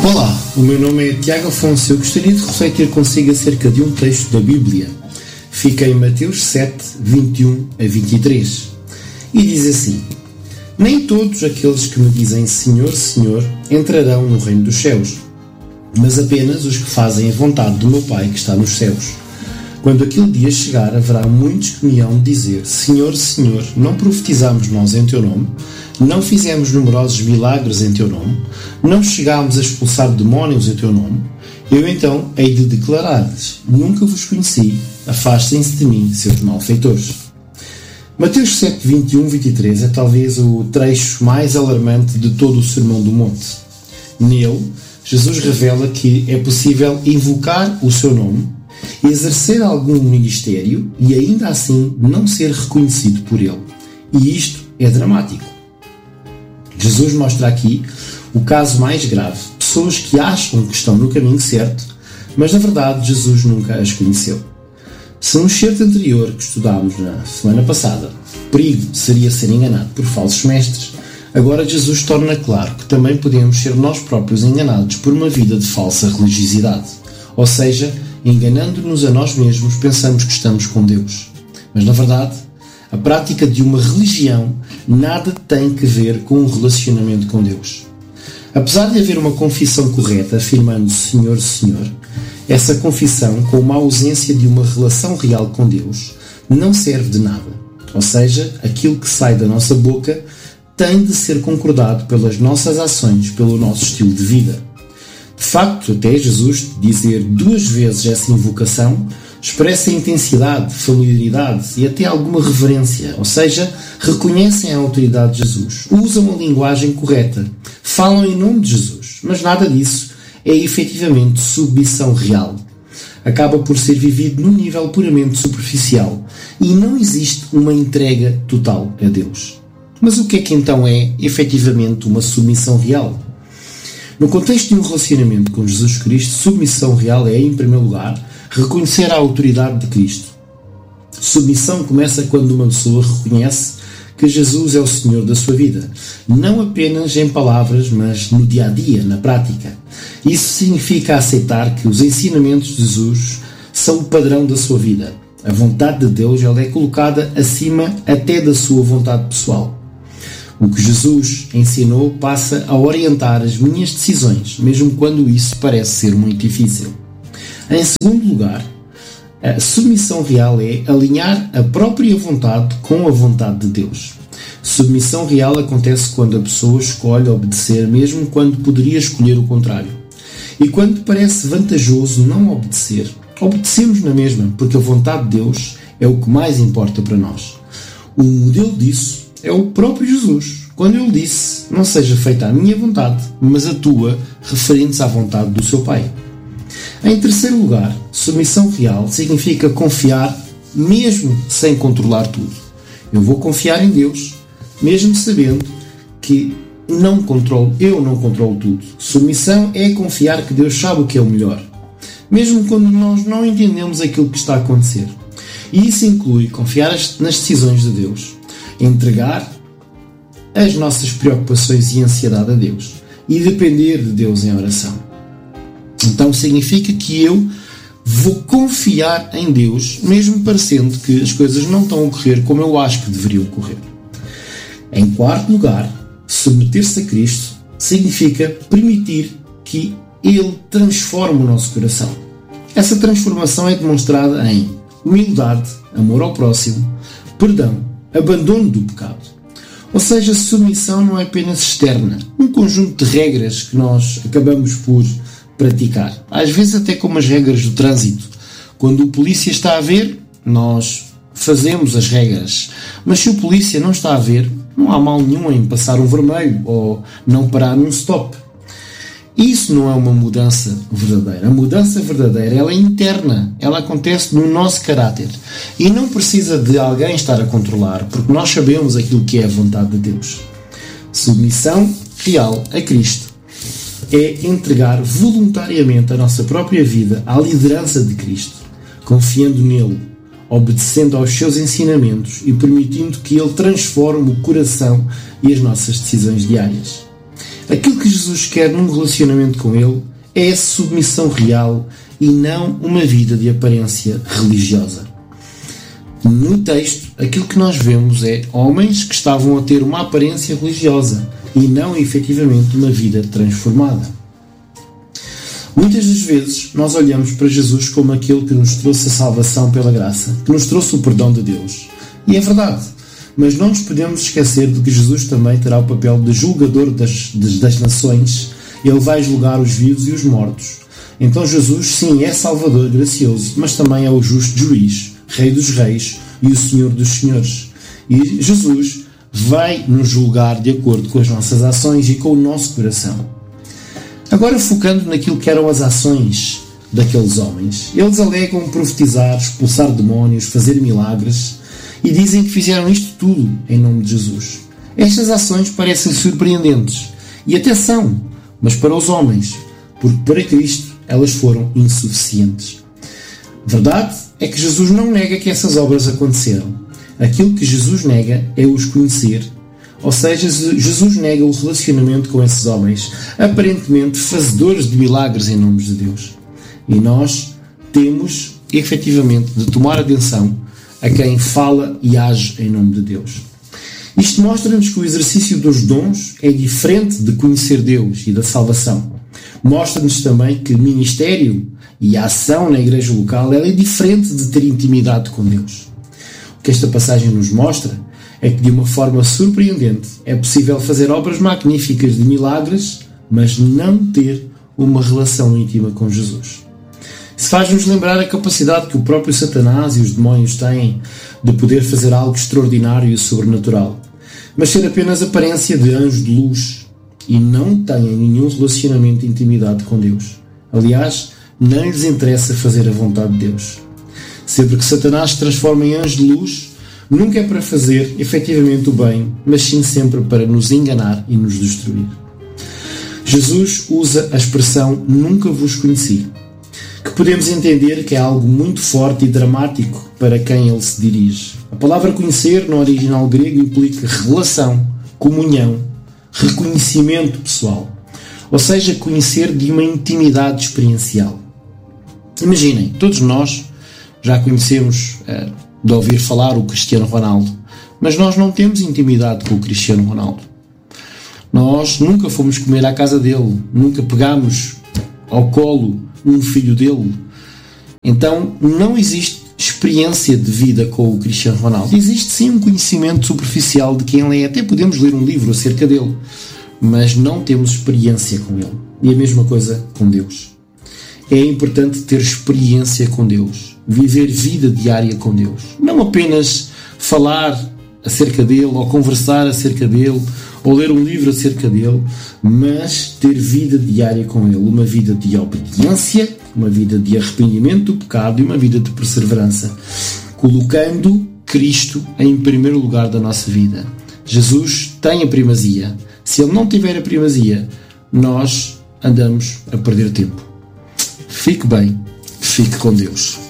Olá, o meu nome é Tiago Afonso. Eu gostaria de refletir consigo acerca de um texto da Bíblia. Fica em Mateus 7, 21 a 23. E diz assim: Nem todos aqueles que me dizem Senhor, Senhor, entrarão no reino dos céus, mas apenas os que fazem a vontade do meu Pai que está nos céus. Quando aquele dia chegar, haverá muitos que me hão de dizer: Senhor, Senhor, não profetizamos nós em Teu nome? Não fizemos numerosos milagres em Teu nome? Não chegámos a expulsar demónios em Teu nome? Eu então hei de declarar-lhes: Nunca vos conheci, afastem-se de mim, seus malfeitores. Mateus 7, 21, 23 é talvez o trecho mais alarmante de todo o Sermão do Monte. Nele, Jesus revela que é possível invocar o seu nome, exercer algum ministério e ainda assim não ser reconhecido por ele. E isto é dramático. Jesus mostra aqui o caso mais grave. Pessoas que acham que estão no caminho certo, mas na verdade Jesus nunca as conheceu. Se no excerto anterior que estudámos na semana passada, o perigo seria ser enganado por falsos mestres, agora Jesus torna claro que também podemos ser nós próprios enganados por uma vida de falsa religiosidade. Ou seja, enganando-nos a nós mesmos, pensamos que estamos com Deus. Mas na verdade, a prática de uma religião nada tem que ver com um relacionamento com Deus. Apesar de haver uma confissão correta afirmando Senhor, Senhor, essa confissão, com uma ausência de uma relação real com Deus, não serve de nada. Ou seja, aquilo que sai da nossa boca tem de ser concordado pelas nossas ações, pelo nosso estilo de vida. De facto, até Jesus dizer 2 vezes essa invocação expressa intensidade, familiaridade e até alguma reverência, ou seja, reconhecem a autoridade de Jesus, usam a linguagem correta, falam em nome de Jesus, mas nada disso é efetivamente submissão real. Acaba por ser vivido num nível puramente superficial e não existe uma entrega total a Deus. Mas o que é que então é efetivamente uma submissão real? No contexto de um relacionamento com Jesus Cristo, submissão real é, em primeiro lugar, reconhecer a autoridade de Cristo. Submissão começa quando uma pessoa reconhece que Jesus é o Senhor da sua vida, não apenas em palavras, mas no dia a dia, na prática. Isso significa aceitar que os ensinamentos de Jesus são o padrão da sua vida. A vontade de Deus ela é colocada acima até da sua vontade pessoal. O que Jesus ensinou passa a orientar as minhas decisões, mesmo quando isso parece ser muito difícil. Em segundo lugar, a submissão real é alinhar a própria vontade com a vontade de Deus. Submissão real acontece quando a pessoa escolhe obedecer, mesmo quando poderia escolher o contrário. E quando parece vantajoso não obedecer, obedecemos na mesma, porque a vontade de Deus é o que mais importa para nós. O modelo disso é o próprio Jesus, quando ele disse: Não seja feita a minha vontade, mas a tua, referente-se à vontade do seu Pai. Em terceiro lugar, submissão real significa confiar mesmo sem controlar tudo. Eu vou confiar em Deus, mesmo sabendo que eu não controlo tudo. Submissão é confiar que Deus sabe o que é o melhor, mesmo quando nós não entendemos aquilo que está a acontecer. E isso inclui confiar nas decisões de Deus, entregar as nossas preocupações e ansiedade a Deus e depender de Deus em oração. Então significa que eu vou confiar em Deus, mesmo parecendo que as coisas não estão a ocorrer como eu acho que deveriam ocorrer. Em quarto lugar, submeter-se a Cristo significa permitir que Ele transforme o nosso coração. Essa transformação é demonstrada em humildade, amor ao próximo, perdão, abandono do pecado. Ou seja, submissão não é apenas externa, um conjunto de regras que nós acabamos por praticar. Às vezes até como as regras do trânsito. Quando o polícia está a ver, nós fazemos as regras. Mas se o polícia não está a ver, não há mal nenhum em passar um vermelho ou não parar num stop. Isso não é uma mudança verdadeira. A mudança verdadeira ela é interna. Ela acontece no nosso caráter. E não precisa de alguém estar a controlar, porque nós sabemos aquilo que é a vontade de Deus. Submissão real a Cristo é entregar voluntariamente a nossa própria vida à liderança de Cristo, confiando nele, obedecendo aos seus ensinamentos e permitindo que ele transforme o coração e as nossas decisões diárias. Aquilo que Jesus quer num relacionamento com Ele é a submissão real e não uma vida de aparência religiosa. No texto, aquilo que nós vemos é homens que estavam a ter uma aparência religiosa e não efetivamente uma vida transformada. Muitas das vezes nós olhamos para Jesus como aquele que nos trouxe a salvação pela graça, que nos trouxe o perdão de Deus. E é verdade, mas não nos podemos esquecer de que Jesus também terá o papel de julgador das nações. Ele vai julgar os vivos e os mortos. Então Jesus, sim, é Salvador gracioso, mas também é o justo juiz, Rei dos reis e o Senhor dos senhores. E Jesus vai nos julgar de acordo com as nossas ações e com o nosso coração. Agora, focando naquilo que eram as ações daqueles homens. Eles alegam profetizar, expulsar demónios, fazer milagres e dizem que fizeram isto tudo em nome de Jesus. Estas ações parecem surpreendentes e até são, mas para os homens, porque para Cristo elas foram insuficientes. Verdade é que Jesus não nega que essas obras aconteceram. Aquilo que Jesus nega é os conhecer. Ou seja, Jesus nega o relacionamento com esses homens, aparentemente fazedores de milagres em nome de Deus. E nós temos, efetivamente, de tomar atenção a quem fala e age em nome de Deus. Isto mostra-nos que o exercício dos dons é diferente de conhecer Deus e da salvação. Mostra-nos também que o ministério e a ação na igreja local é diferente de ter intimidade com Deus. O que esta passagem nos mostra é que, de uma forma surpreendente, é possível fazer obras magníficas de milagres, mas não ter uma relação íntima com Jesus. Isso faz-nos lembrar a capacidade que o próprio Satanás e os demónios têm de poder fazer algo extraordinário e sobrenatural, mas ser apenas aparência de anjo de luz e não têm nenhum relacionamento de intimidade com Deus. Aliás, não lhes interessa fazer a vontade de Deus. Sempre que Satanás se transforma em anjo de luz, nunca é para fazer efetivamente o bem, mas sim sempre para nos enganar e nos destruir. Jesus usa a expressão "nunca vos conheci", que podemos entender que é algo muito forte e dramático para quem ele se dirige. A palavra conhecer no original grego implica relação, comunhão, reconhecimento pessoal, ou seja, conhecer de uma intimidade experiencial. Imaginem, todos nós já conhecemos de ouvir falar o Cristiano Ronaldo, mas nós não temos intimidade com o Cristiano Ronaldo. Nós nunca fomos comer à casa dele, nunca pegámos ao colo um filho dele. Então não existe experiência de vida com o Cristiano Ronaldo. Existe sim um conhecimento superficial de quem ele é, até podemos ler um livro acerca dele, mas não temos experiência com ele. E a mesma coisa com Deus. É importante ter experiência com Deus, viver vida diária com Deus. Não apenas falar acerca dele, ou conversar acerca dele, ou ler um livro acerca dele, mas ter vida diária com ele. Uma vida de obediência, uma vida de arrependimento do pecado e uma vida de perseverança, colocando Cristo em primeiro lugar da nossa vida. Jesus tem a primazia. Se ele não tiver a primazia, nós andamos a perder tempo. Fique bem, fique com Deus.